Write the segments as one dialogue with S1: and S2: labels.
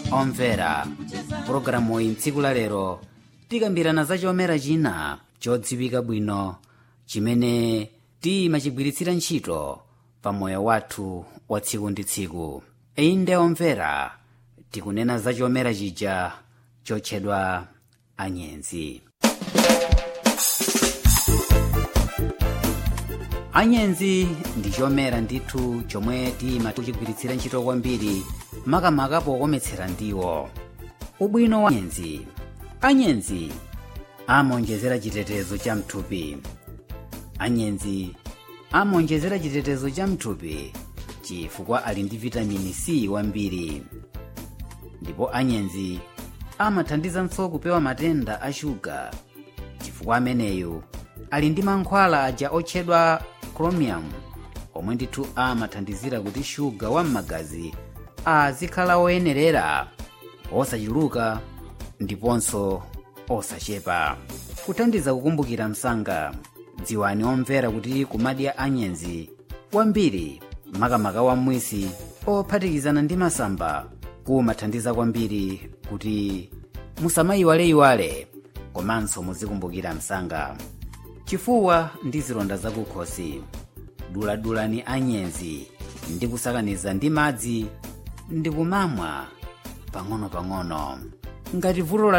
S1: omvera pulogalamu iyi tsiku la lero tikambirana za chomera china chodziwika bwino chimene timachigwiritsira ntchito pa moyo wathu wa tsiku ndi tsiku. Inde omvera, tikunena za chomera chija chotchedwa anyenzi. Anyenzi ndi chomera ndithu chomwe timachigwiritsira ntchito kwambiri makamaka pokometsera ndiwo. Ubwino wa anyenzi amaonjezera chitetezo cha mthupi. Anyenzi amaonjezera chitetezo cha mthupi chifukwa ali ndi vitamini C wambiri. Ndipo anyenzi amathandizanso kupewa matenda a shuga chifukwa ameneyu ali ndi mankhwala aja otchedwa chromium omwe ndithu amathandizira kuti shuga wa m'magazi azikhala oyenerera, osachuluka ndiponso osachepa. Kuthandiza kukumbukira msanga, dziwani omvera kuti kumadya anyenzi kwambiri makamaka wamwisi ophatikizana ndi masamba kumathandiza kwambiri kuti musamayiwale komanso muzikumbukira msanga. Chifuwa ndi zilonda zakukhosi, duladulani anyenzi ndi kusakaniza ndi madzi ndi kumamwa pang'ono-pang'ono. Ngati vuto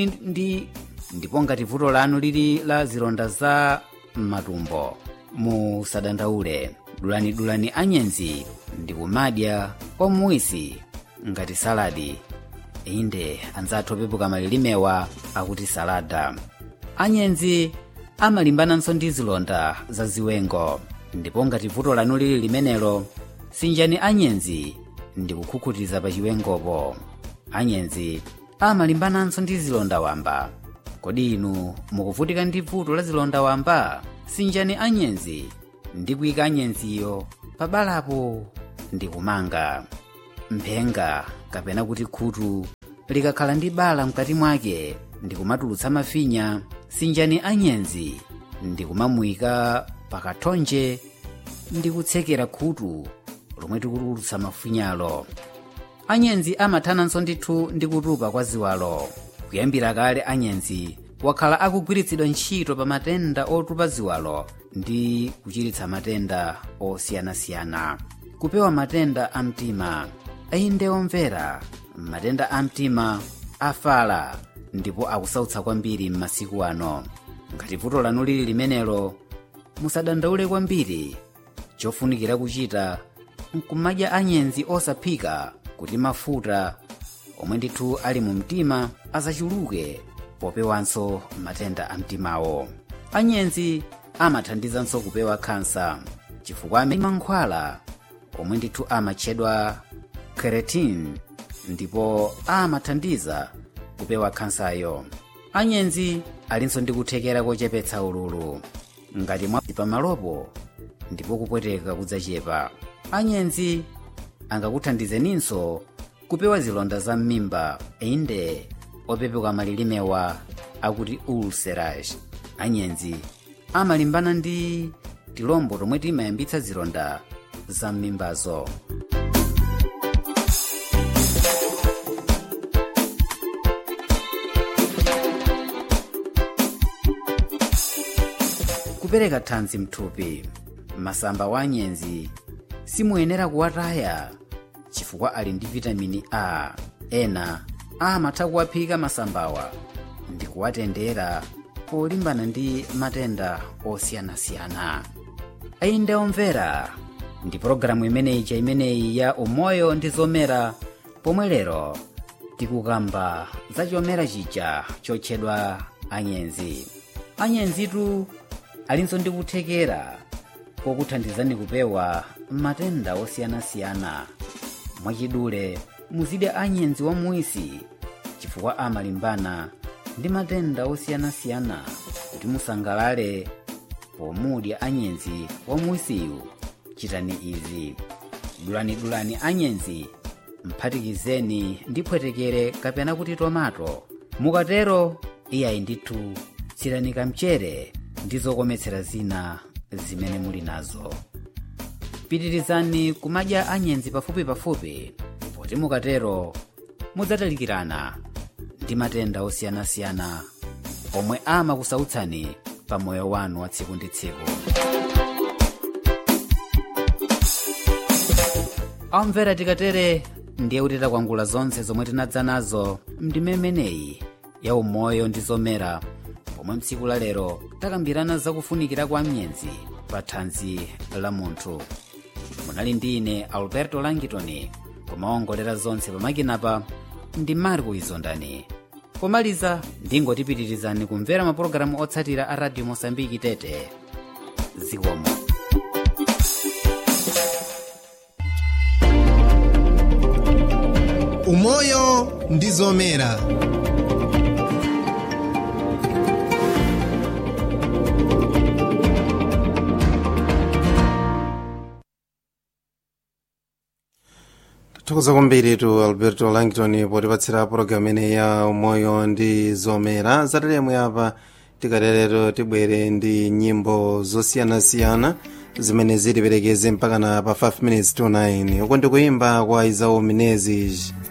S1: lanu lili la zilonda za matumbo, musadandaule. Dulani anyenzi ndi kumadya omuwisi ngati saladi. Inde anzathu opepuka malilimewa akuti salada. Anyenzi amalimbananso ndi zilonda za ziwengo, ndipo ngati vuto lanu lili limenelo, sinjani anyenzi ndi kukhukhutiza pa chiwengopo. Anyenzi amalimbananso ndi zilonda wamba. Kodi inu mukuvutika ndi vuto la zilonda wamba? Sinjani anyenzi ndi kuyika anyenziyo pa balapo ndi kumanga. Mphenga kapena kuti khutu likakhala ndi bala mkati mwake ndi kumatulutsa mafinya, sinjani anyenzi ndi kumamuyika pakathonje ndi kutsekera khutu lomwe tikutulutsa mafinyalo. Anyenzi amathananso ndithu ndi kutupa kwa ziwalo. Kuyambira kale anyenzi wakhala akugwiritsidwa ntchito pa matenda otupa ziwalo ndi kuchiritsa matenda osiyanasiyana. Kupewa matenda a mtima. Inde omvera, matenda a mtima afala ndipo akusautsa kwambiri m'masiku ano. Ngati vuto lanu lili limenelo, musadandaule kwambiri. Chofunikira kuchita nkumadya anyenzi osaphika kuti mafuta omwe ndithu ali mu mtima asachuluke popewanso matenda a mtimawo. Anyenzi amathandizanso kupewa khansa chifukwa amene mankhwala omwe ndithu amatchedwa keratin ndipo amathandiza kupewa khansayo. Anyenzi alinso ndi kuthekera kochepetsa ululu ngati mwa pamalopo ndipo kupweteka kudzachepa. Anyenzi angakuthandizeninso kupewa zilonda za m'mimba. Inde opepuka malilimewa akuti ulcerage. Anyenzi amalimbana ndi tilombo tomwe timayambitsa zilonda za m'mimbazo. Kupereka thanzi mthupi. Masamba wa anyenzi simuyenera kuwataya chifukwa ali ndi vitamini A. Ena amatha kuwaphika masambawa ndi kuwatendera polimbana ndi matenda osiyanasiyana. Inde omvera, ndi pologalamu imeneyi ya umoyo ndi zomera, pomwe lero tikukamba za chomera chija chotchedwa anyenzi. Anyenzitu alinso ndi kuthekera kokuthandizani kupewa matenda osiyanasiyana. Mwachidule muzidya anyenzi wamuwisi chifukwa amalimbana ndi matenda osiyanasiyana kuti musangalale pomudya anyenzi wamuwisiyu. Chitani izi: dulani anyenzi, mphatikizeni ndi phwetekere kapena kuti tomato. Mukatero iyayi ndithu tsirani kamchere ndi zokometsera zina zimene muli nazo. Pitirizani kumadya anyenzi pafupi poti mukatero mudzatalikirana ndi matenda osiyanasiyana omwe amakusautsani pa moyo wanu wa tsiku ndi tsiku. Amvera tikatere ndiye kuti takwangula zonse zomwe tinadza nazo mdimemeneyi ya umoyo ndi zomera, pomwe mtsiku la lero takambirana zakufunikira kwa mnyezi pa thanzi la munthu. Munali ndi ine Alberto Langitoni, kumaongolera zonse pamakinapa ndi Marco Izondani. Pomaliza ndingotipitirizani kumvera mapulogalamu otsatira a Radio Mosambiki Tete. Zikomo.
S2: Umoyo ndi zomera. Tukuza kwambiri tu Alberto Langton potipatsira programu ine ya umoyo ndi zomera. Zatalemu apa tikaterero tibwere ndi nyimbo zosiyanasiyana zimene zitiperekeze mpaka na pa 5 minutes to 9. Uko ndikuimba kwa Izao Menezes.